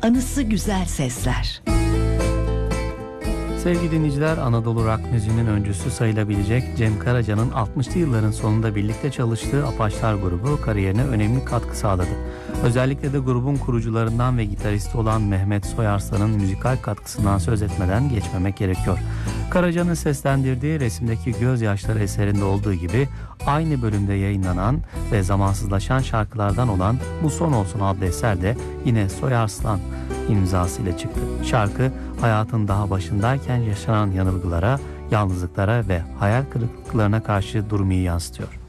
anısı güzel sesler. Sevgili dinleyiciler, Anadolu rock müziğinin öncüsü sayılabilecek Cem Karaca'nın 60'lı yılların sonunda birlikte çalıştığı Apaçlar grubu kariyerine önemli katkı sağladı. Özellikle de grubun kurucularından ve gitaristi olan Mehmet Soyarslan'ın müzikal katkısından söz etmeden geçmemek gerekiyor. Karaca'nın seslendirdiği Resimdeki Gözyaşları eserinde olduğu gibi aynı bölümde yayınlanan ve zamansızlaşan şarkılardan olan Bu Son Olsun adlı eser de yine Soyarslan imzasıyla çıktı. Şarkı hayatın daha başındayken yaşanan yanılgılara, yalnızlıklara ve hayal kırıklıklarına karşı durmayı yansıtıyor.